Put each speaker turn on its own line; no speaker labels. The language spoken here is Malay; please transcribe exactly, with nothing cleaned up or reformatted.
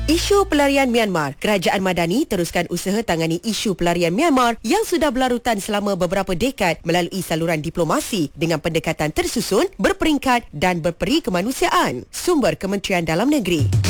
Isu pelarian Myanmar. Kerajaan Madani teruskan usaha tangani isu pelarian Myanmar yang sudah berlarutan selama beberapa dekad melalui saluran diplomasi dengan pendekatan tersusun, berperingkat dan berperi kemanusiaan. Sumber Kementerian Dalam Negeri.